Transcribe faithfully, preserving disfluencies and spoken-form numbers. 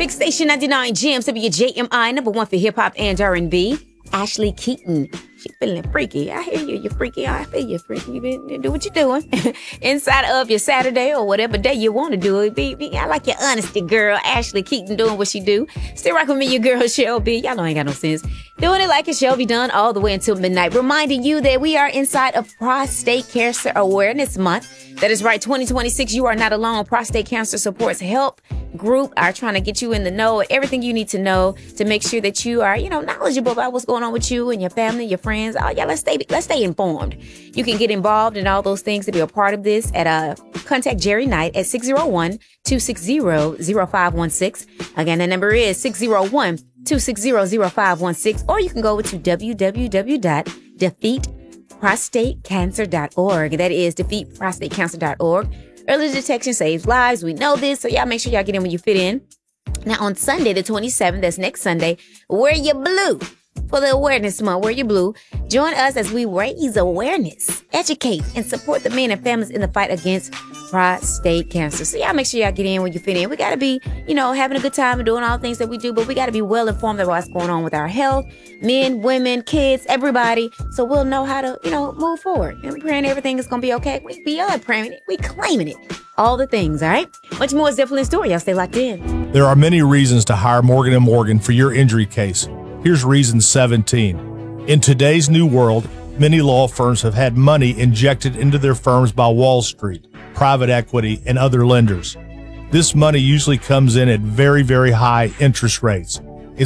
Big Station ninety-nine G M W J M I, number one for hip hop and R and B. Ashley Keaton. She feeling freaky. I hear you. You're freaky. I feel you freaky. You been, do what you're doing. Inside of your Saturday or whatever day you want to do it. Be, be, I like your honesty, girl. Ashley Keaton doing what she do. Still rocking with me, your girl, Shelby. Y'all know I ain't got no sense. Doing it like it shall be done all the way until midnight. Reminding you that we are inside of Prostate Cancer Awareness Month. That is right. twenty twenty-six, you are not alone. Prostate Cancer Supports Help Group are trying to get you in the know, everything you need to know to make sure that you are, you know, knowledgeable about what's going on with you and your family, your friends. Oh, yeah, let's stay, let's stay informed. You can get involved in all those things to be a part of this at uh, contact Jerry Knight at six oh one, two six zero, zero five one six. Again, the number is six oh one, two six zero, zero five one six, or you can go to w w w dot defeat prostate cancer dot org. That is defeat prostate cancer dot org. Early detection saves lives. We know this, so y'all make sure y'all get in when you fit in. Now, on Sunday, the twenty-seventh, that's next Sunday, wear your blue for the Awareness Month. Wear your blue. Join us as we raise awareness, educate, and support the men and families in the fight against prostate cancer. So y'all make sure y'all get in when you fit in. We got to be, you know, having a good time and doing all the things that we do, but we got to be well informed about what's going on with our health, men, women, kids, everybody, so we'll know how to, you know, move forward. And we're praying everything is going to be okay. We beyond praying it. We claiming it. All the things, all right? Much more is definitely in store. Y'all stay locked in. There are many reasons to hire Morgan and Morgan for your injury case. Here's reason seventeen. In today's new world, many law firms have had money injected into their firms by Wall Street, private equity, and other lenders. This money usually comes in at very, very high interest rates.